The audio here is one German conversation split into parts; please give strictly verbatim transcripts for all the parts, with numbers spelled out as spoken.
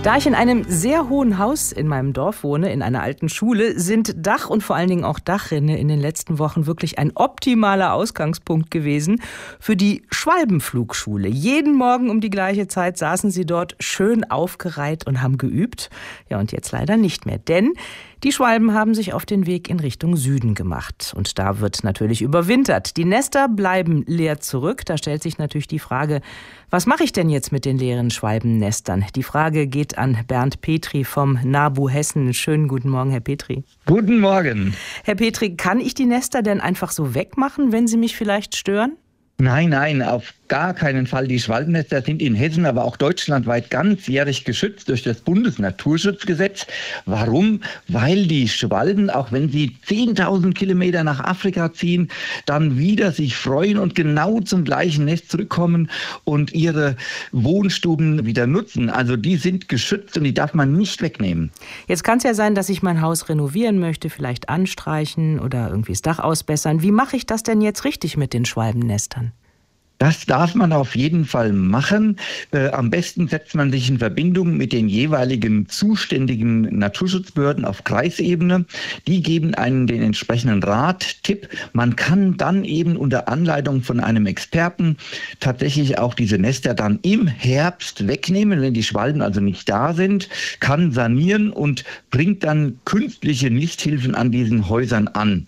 Da ich in einem sehr hohen Haus in meinem Dorf wohne, in einer alten Schule, sind Dach und vor allen Dingen auch Dachrinne in den letzten Wochen wirklich ein optimaler Ausgangspunkt gewesen für die Schwalbenflugschule. Jeden Morgen um die gleiche Zeit saßen sie dort schön aufgereiht und haben geübt. Ja, und jetzt leider nicht mehr, denn die Schwalben haben sich auf den Weg in Richtung Süden gemacht. Und da wird natürlich überwintert. Die Nester bleiben leer zurück. Da stellt sich natürlich die Frage, was mache ich denn jetzt mit den leeren Schwalbennestern? Die Frage geht an Bernd Petri vom NABU Hessen. Schönen guten Morgen, Herr Petri. Guten Morgen. Herr Petri, kann ich die Nester denn einfach so wegmachen, wenn sie mich vielleicht stören? Nein, nein, auf gar keinen Fall. Die Schwalbennester sind in Hessen, aber auch deutschlandweit ganzjährig geschützt durch das Bundesnaturschutzgesetz. Warum? Weil die Schwalben, auch wenn sie zehntausend Kilometer nach Afrika ziehen, dann wieder sich freuen und genau zum gleichen Nest zurückkommen und ihre Wohnstuben wieder nutzen. Also die sind geschützt und die darf man nicht wegnehmen. Jetzt kann es ja sein, dass ich mein Haus renovieren möchte, vielleicht anstreichen oder irgendwie das Dach ausbessern. Wie mache ich das denn jetzt richtig mit den Schwalbennestern? Das darf man auf jeden Fall machen. Äh, am besten setzt man sich in Verbindung mit den jeweiligen zuständigen Naturschutzbehörden auf Kreisebene. Die geben einen den entsprechenden Rat, Tipp. Man kann dann eben unter Anleitung von einem Experten tatsächlich auch diese Nester dann im Herbst wegnehmen, wenn die Schwalben also nicht da sind, kann sanieren und bringt dann künstliche Nisthilfen an diesen Häusern an.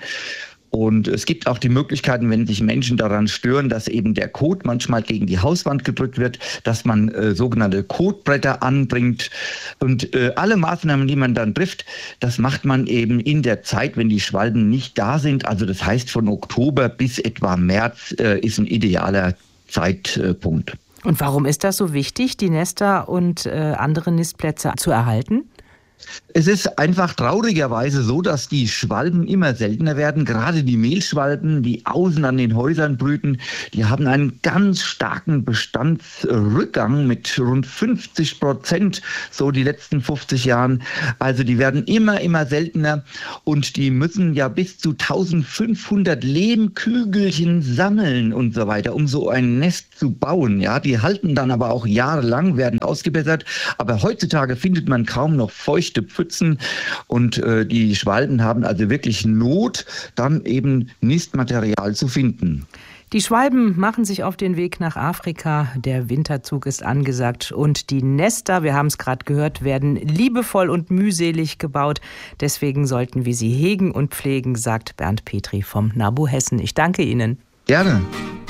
Und es gibt auch die Möglichkeiten, wenn sich Menschen daran stören, dass eben der Kot manchmal gegen die Hauswand gedrückt wird, dass man äh, sogenannte Kotbretter anbringt. Und äh, alle Maßnahmen, die man dann trifft, das macht man eben in der Zeit, wenn die Schwalben nicht da sind. Also das heißt, von Oktober bis etwa März äh, ist ein idealer Zeitpunkt. Und warum ist das so wichtig, die Nester und äh, andere Nistplätze zu erhalten? Es ist einfach traurigerweise so, dass die Schwalben immer seltener werden. Gerade die Mehlschwalben, die außen an den Häusern brüten, die haben einen ganz starken Bestandsrückgang mit rund fünfzig Prozent, so die letzten fünfzig Jahren. Also die werden immer, immer seltener und die müssen ja bis zu eintausendfünfhundert Lehmkügelchen sammeln und so weiter, um so ein Nest zu bauen. Ja, die halten dann aber auch jahrelang, werden ausgebessert. Aber heutzutage findet man kaum noch feuchte Pfützen und äh, die Schwalben haben also wirklich Not, dann eben Nistmaterial zu finden. Die Schwalben machen sich auf den Weg nach Afrika. Der Winterzug ist angesagt und die Nester, wir haben es gerade gehört, werden liebevoll und mühselig gebaut. Deswegen sollten wir sie hegen und pflegen, sagt Bernd Petri vom NABU Hessen. Ich danke Ihnen. Gerne.